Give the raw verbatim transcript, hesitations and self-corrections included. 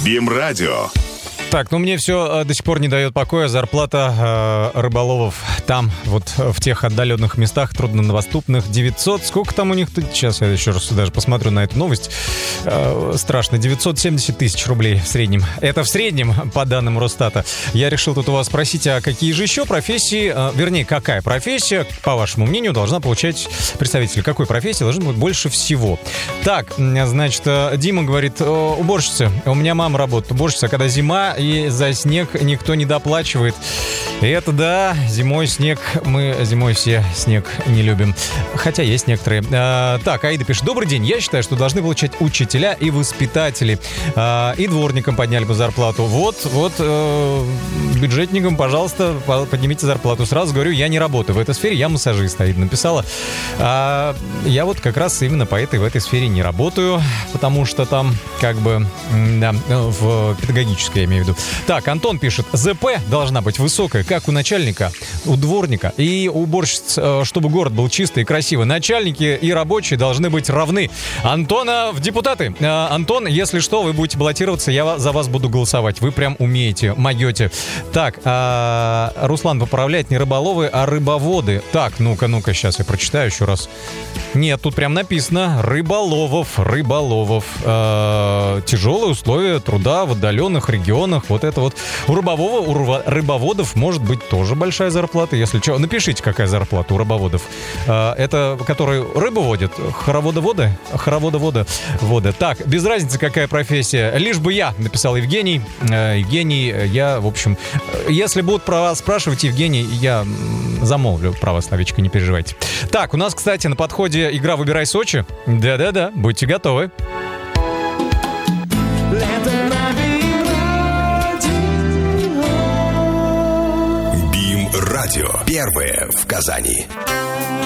БИМ-радио. Так, ну мне все до сих пор не дает покоя. Зарплата э, рыболовов там, вот в тех отдаленных местах, труднодоступных, девятьсот. Сколько там у них? Сейчас я еще раз даже посмотрю на эту новость. Э, страшно. девятьсот семьдесят тысяч рублей в среднем. Это в среднем, по данным Росстата. Я решил тут у вас спросить, а какие же еще профессии, э, вернее, какая профессия, по вашему мнению, должна получать представитель? Какой профессии должно быть больше всего? Так, значит, Дима говорит, уборщица. У меня мама работает уборщица, когда зима, и за снег никто не доплачивает. И это да, зимой снег, мы зимой все снег не любим. Хотя есть некоторые. А, так, Аида пишет, добрый день, я считаю, что должны получать учителя и воспитатели. А, и дворникам подняли бы зарплату. Вот, вот, э, бюджетникам, пожалуйста, поднимите зарплату. Сразу говорю, я не работаю в этой сфере, я массажист, Аида написала. А, я вот как раз именно по этой, в этой сфере не работаю, потому что там, как бы, да, в педагогической, я имею в виду. Так, Антон пишет, ЗП должна быть высокая, как у начальника, у дворника и у уборщиц, чтобы город был чистый и красивый. Начальники и рабочие должны быть равны. Антона в депутаты. Антон, если что, вы будете баллотироваться, я за вас буду голосовать. Вы прям умеете, могете. Так, а, Руслан поправляет, не рыболовы, а рыбоводы. Так, ну-ка, ну-ка, сейчас я прочитаю еще раз. Нет, тут прям написано рыболовов, рыболовов. А, тяжелые условия труда в отдаленных регионах. Вот это вот. У рыбового, у рыбоводов может быть тоже большая зарплата. Если что, напишите, какая зарплата у рыбоводов. А, это, которые рыбу водят? Хороводоводы? Хороводоводы. Воды. Так, без разницы, какая профессия. Лишь бы я, написал Евгений. Э, Евгений, я, в общем, если будут про вас спрашивать, Евгений, я замолвлю про вас, словечко, не переживайте. Так, у нас, кстати, на подходе игра «Выбирай Сочи». Да-да-да, будьте готовы. БИМ-радио. Первое в Казани.